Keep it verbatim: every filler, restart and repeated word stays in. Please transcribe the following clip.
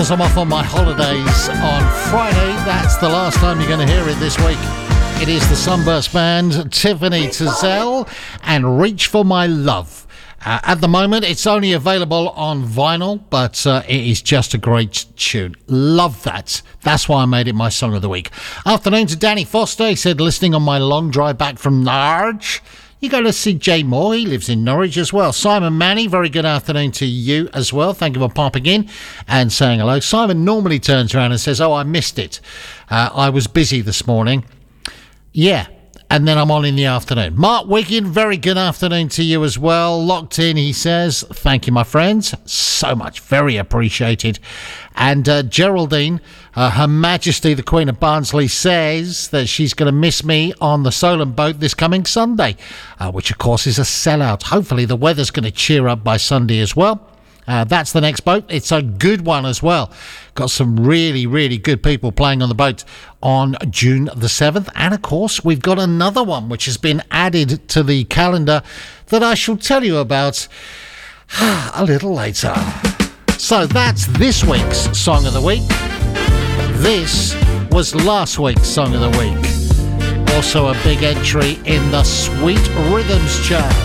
because I'm off on my holidays on Friday. That's the last time you're going to hear it this week. It is the Sunburst Band, Tiffany Tazell, and Reach for My Love. Uh, at the moment, it's only available on vinyl, but uh, it is just a great tune. Love that. That's why I made it my song of the week. Afternoon to Danny Foster. He said, listening on my long drive back from Norwich. You go to see Jay Moore. He lives in Norwich as well. Simon Manny, very good afternoon to you as well. Thank you for popping in and saying hello. Simon normally turns around and says, oh, I missed it. Uh, I was busy this morning. Yeah. And then I'm on in the afternoon. Mark Wiggin, very good afternoon to you as well. Locked in, he says. Thank you, my friends. So much. Very appreciated. And uh, Geraldine, uh, Her Majesty the Queen of Barnsley, says that she's going to miss me on the Solent boat this coming Sunday, uh, which, of course, is a sellout. Hopefully the weather's going to cheer up by Sunday as well. Uh, that's the next boat. It's a good one as well. Got some really, really good people playing on the boat on June the seventh. And, of course, we've got another one which has been added to the calendar that I shall tell you about a little later. So that's this week's Song of the Week. This was last week's Song of the Week. Also a big entry in the Sweet Rhythms chart.